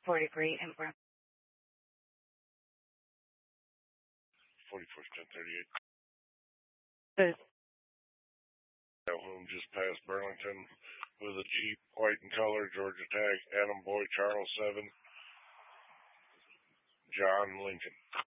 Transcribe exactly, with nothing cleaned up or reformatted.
forty-three and Brown. forty-fourth, ten thirty-eight. Booth. Calhoun just past Burlington with a Jeep, white in color, Georgia tag, Adam Boy, Charles seven, John Lincoln.